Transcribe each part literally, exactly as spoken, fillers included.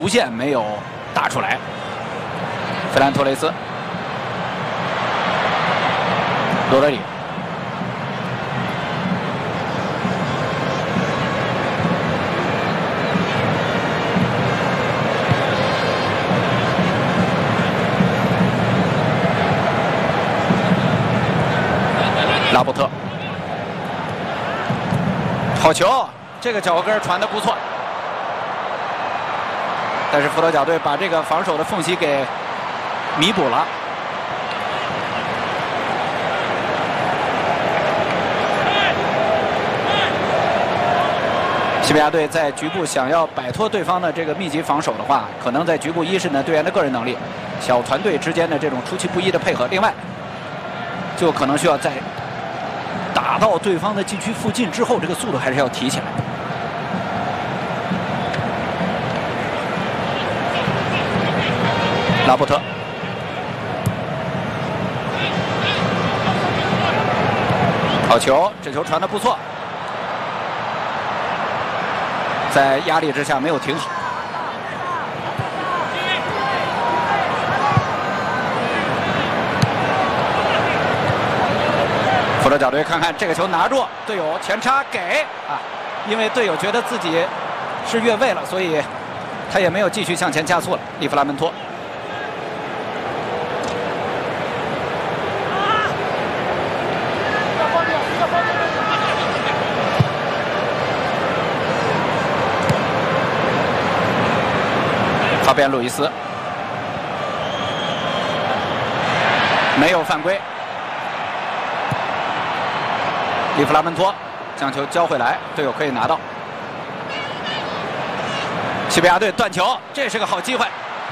弧线没有打出来。费兰托雷斯，罗德里，拉波特，好球！这个脚跟传的不错。 但是佛罗角队把这个防守的缝隙给弥补了。西班牙队在局部想要摆脱对方的这个密集防守的话，可能在局部一是呢队员的个人能力，小团队之间的这种出其不意的配合，另外就可能需要在打到对方的禁区附近之后，这个速度还是要提起来。 拉波特，好球！这球传得不错，在压力之下没有停好。佛罗角队看看这个球拿住，队友前插给啊，因为队友觉得自己是越位了，所以他也没有继续向前加速了。利弗拉门托。 法比安·路易斯没有犯规，利弗拉门托将球交回来，队友可以拿到。西班牙队断球，这是个好机会，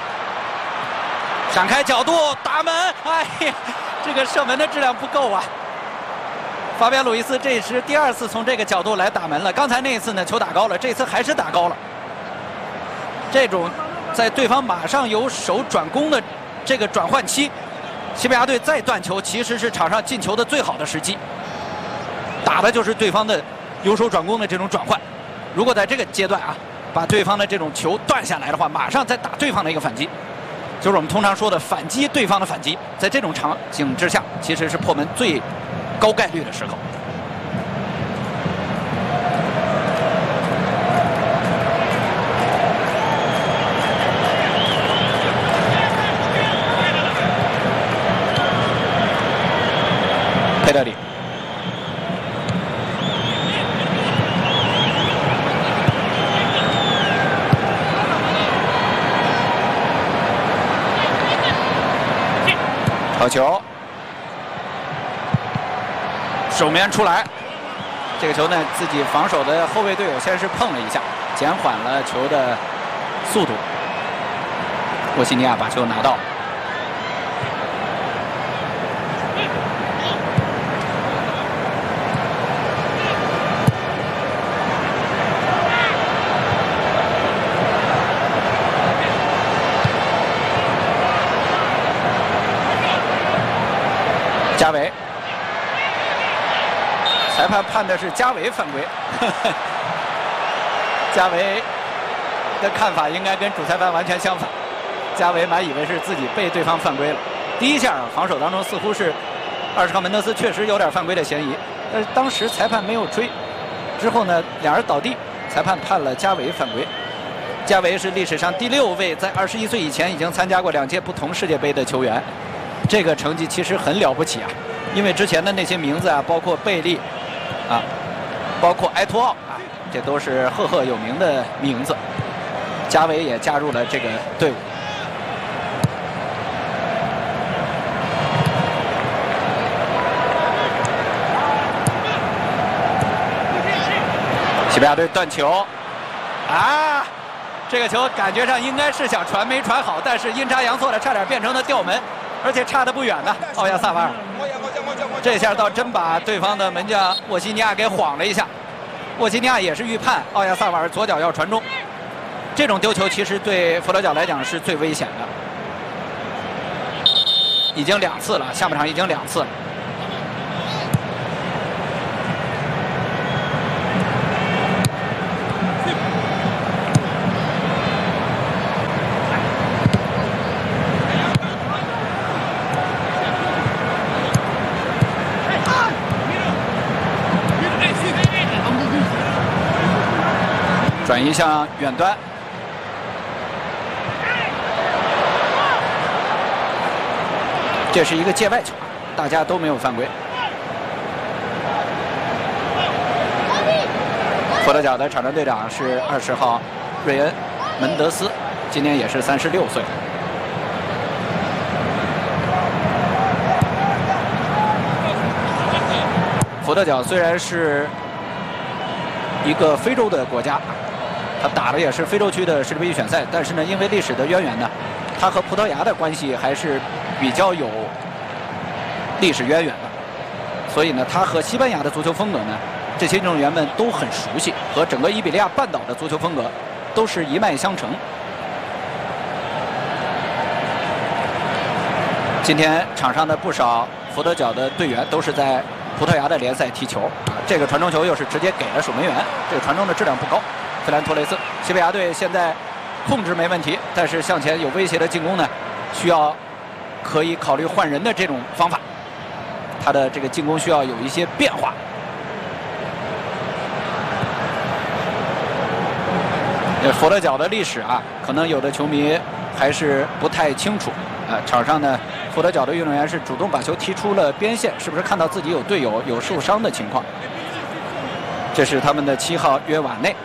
闪开角度打门，哎呀，这个射门的质量不够啊！法比安·路易斯这是第二次从这个角度来打门了，刚才那一次呢球打高了，这次还是打高了，这种。 在对方马上由守转攻的这个转换期，西班牙队再断球，其实是场上进球的最好的时机。打的就是对方的由守转攻的这种转换。如果在这个阶段啊，把对方的这种球断下来的话，马上再打对方的一个反击，就是我们通常说的反击对方的反击。在这种场景之下，其实是破门最高概率的时候。 佩德里，好球，手面出来，这个球呢，自己防守的后卫队友先是碰了一下，减缓了球的速度。波西尼亚把球拿到。 加维，裁判判的是加维犯规。加维的看法应该跟主裁判完全相反。加维满以为是自己被对方犯规了。第一下啊，防守当中似乎是二十号门德斯确实有点犯规的嫌疑，但是当时裁判没有吹。之后呢，两人倒地，裁判判了加维犯规。加维是历史上第六位在二十一岁以前已经参加过两届不同世界杯的球员。 这个成绩其实很了不起啊，因为之前的那些名字啊，包括贝利，啊，包括埃托奥啊，这都是赫赫有名的名字。加维也加入了这个队伍。西班牙队断球，啊，这个球感觉上应该是想传没传好，但是阴差阳错的差点变成了吊门。 而且差得不远呢，奥亚萨瓦尔，这下倒真把对方的门将沃西尼亚给晃了一下。沃西尼亚也是预判奥亚萨瓦尔左脚要传中，这种丢球其实对佛罗角来讲是最危险的，已经两次了，下半场已经两次了。 转移向远端。这是一个界外球，大家都没有犯规。佛得角的场上队长是二十号瑞恩·门德斯，今年也是三十六岁。佛得角虽然是一个非洲的国家，他打的也是非洲区的世界杯预选赛，但是呢，因为历史的渊源呢，他和葡萄牙的关系还是比较有历史渊源的，所以呢，他和西班牙的足球风格呢，这些运动员们都很熟悉，和整个伊比利亚半岛的足球风格都是一脉相承。今天场上的不少佛得角的队员都是在葡萄牙的联赛踢球啊，这个传中球又是直接给了守门员，这个传中的质量不高。费兰托雷斯，西班牙队现在控制没问题，但是向前有威胁的进攻呢，需要可以考虑换人的这种方法，他的这个进攻需要有一些变化。佛得角的历史啊，可能有的球迷还是不太清楚。呃，场上呢，佛得角的运动员是主动把球踢出了边线，是不是看到自己有队友有受伤的情况？这是他们的七号约瓦内。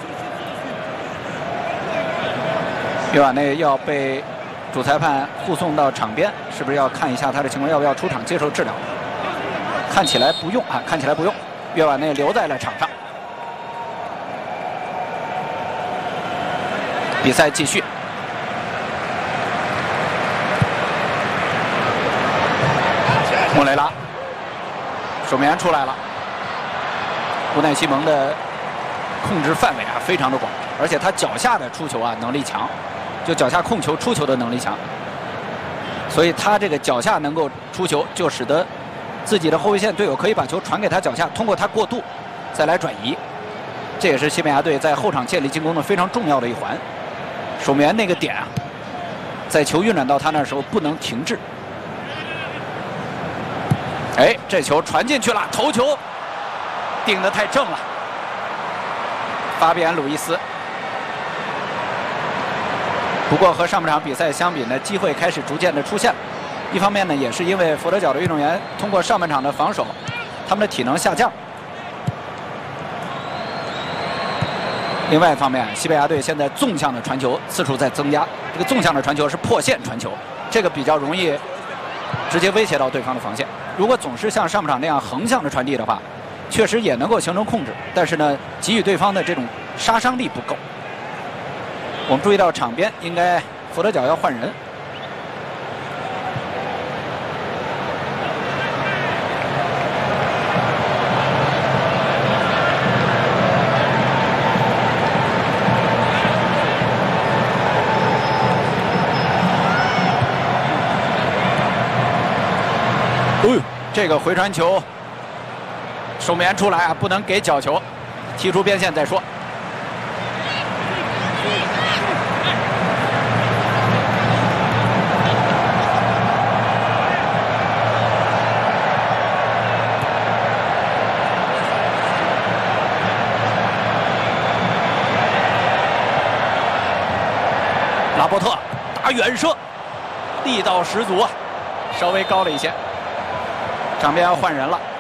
约瓦内要被主裁判护送到场边，是不是要看一下他的情况，要不要出场接受治疗？看起来不用啊，看起来不用。约瓦内留在了场上。比赛继续。莫雷拉，守门员出来了。乌奈西蒙的控制范围啊非常的广，而且他脚下的出球啊能力强，就脚下控球出球的能力强，所以他这个脚下能够出球，就使得自己的后卫线队友可以把球传给他脚下，通过他过渡，再来转移。这也是西班牙队在后场建立进攻的非常重要的一环。守门员那个点啊，在球运转到他那时候不能停滞。哎，这球传进去了，头球顶得太正了。法比安·鲁伊斯。不过和上半场比赛相比呢，机会开始逐渐的出现了。一方面呢，也是因为佛得角的运动员通过上半场的防守，他们的体能下降。另外一方面，西班牙队现在纵向的传球次数在增加。这个纵向的传球是破线传球，这个比较容易直接威胁到对方的防线。如果总是像上半场那样横向的传递的话，确实也能够形成控制，但是呢，给予对方的这种杀伤力不够。我们注意到场边应该佛得角要换人。哦，这个回传球，守门员出来啊，不能给角球，踢出边线再说。拉波特打远射，力道十足啊，稍微高了一些。场边要换人了。